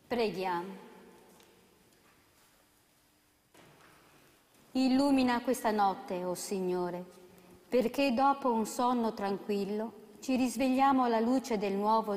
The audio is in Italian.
Preghiamo. Illumina questa notte, o Signore, perché dopo un sonno tranquillo ci risvegliamo alla luce del nuovo